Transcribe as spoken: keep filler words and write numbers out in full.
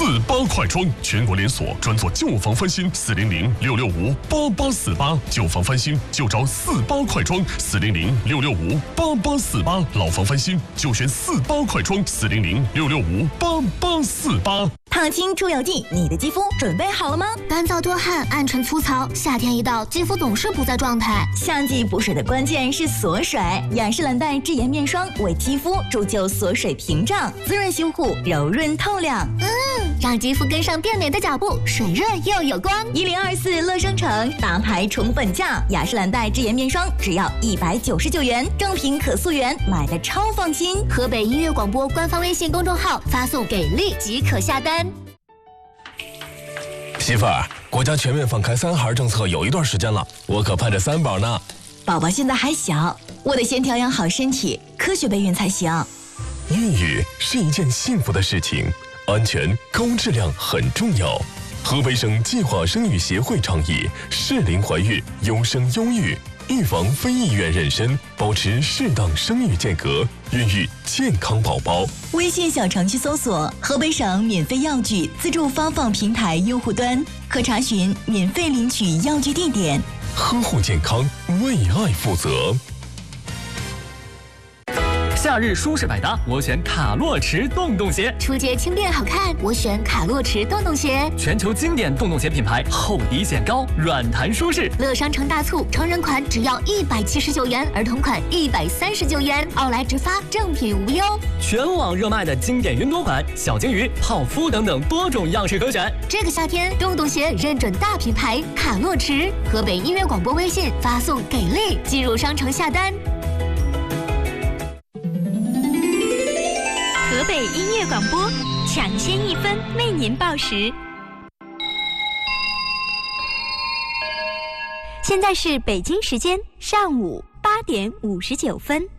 八快装，全国连锁，专做旧房翻新。四零零六六五八八四八，旧房翻新就找四八快装。四零零六六五八八四八，老房翻新就选四八快装。四零零六六五八八四八。 烫青出油剂，你的肌肤准备好了吗？ 干燥多汗，暗沉粗糙，夏天一到，肌肤总是不在状态。 夏季补水的关键是锁水，雅诗兰黛智颜面霜为肌肤铸就锁水屏障，滋润修护，柔润透亮。 嗯，让肌肤跟上变美的脚步，水润又有光。 一零二四乐商城大牌宠粉价，雅诗兰黛智颜面霜只要一百九十九元，正品可溯源，买的超放心。 河北音乐广播官方微信公众号发送给力即可下单。 媳妇儿，国家全面放开三孩政策有一段时间了，我可盼着三宝呢。 宝宝现在还小，我得先调养好身体，科学备孕才行。 孕育是一件幸福的事情，安全高质量很重要。河北省计划生育协会倡议适龄怀孕，优生优育，预防非意愿妊娠，保持适当生育间隔，孕育健康宝宝。 微信小程序搜索河北省免费药具自助发放平台用户端，可查询免费领取药具地点。 呵护健康，为爱负责。 夏日舒适百搭，我选卡洛驰洞洞鞋。 出街轻便好看，我选卡洛驰洞洞鞋。 全球经典洞洞鞋品牌，厚底显高，软弹舒适。 乐商城大促，成人款只要一百七十九元，儿童款一百三十九元，奥莱直发，正品无忧。 全网热卖的经典云朵款、小金鱼、泡芙等等多种样式可选。 这个夏天，洞洞鞋认准大品牌卡洛驰。河北音乐广播微信发送给力，进入商城下单。 河北音乐广播抢先一分为您报时。现在是北京时间上午八点五十九分。